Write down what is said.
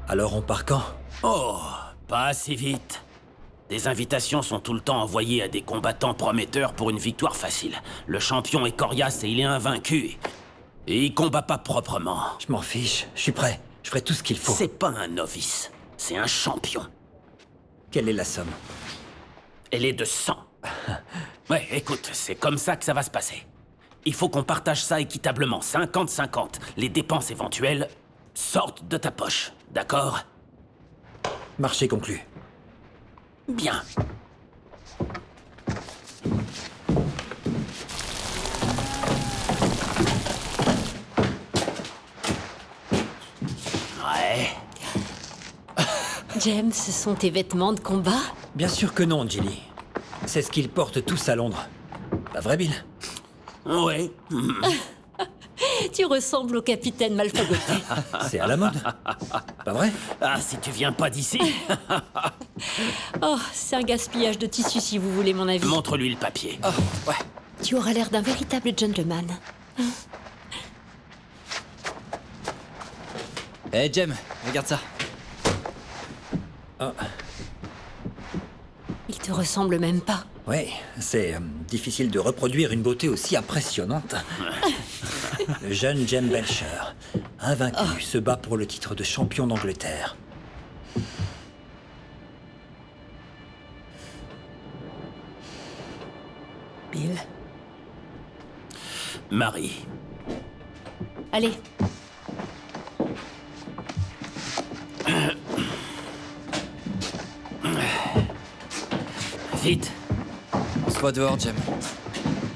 Alors on part quand? Oh, pas assez vite. Des invitations sont tout le temps envoyées à des combattants prometteurs pour une victoire facile. Le champion est coriace et il est invaincu. Et il combat pas proprement. Je m'en fiche, je suis prêt. Je ferai tout ce qu'il faut. C'est pas un novice, c'est un champion. Quelle est la somme? Elle est de 100. Ouais, écoute, c'est comme ça que ça va se passer. Il faut qu'on partage ça équitablement, 50-50. Les dépenses éventuelles sortent de ta poche, d'accord? Marché conclu. Bien. Ouais. James, ce sont tes vêtements de combat? Bien sûr que non, Jilly. C'est ce qu'ils portent tous à Londres. Pas vrai, Bill? Ouais. Tu ressembles au capitaine Malfagoté. C'est à la mode. Pas vrai? Ah, si tu viens pas d'ici, Oh, c'est un gaspillage de tissu si vous voulez mon avis. montre-lui le papier. Oh, ouais. Tu auras l'air d'un véritable gentleman. Hé, Jem, regarde ça. Il te ressemble même pas. Ouais, c'est difficile de reproduire une beauté aussi impressionnante. Le jeune Jem Belcher, invaincu, se bat pour le titre de champion d'Angleterre. Bill. Marie. Allez. Vite. On se voit dehors, Jem.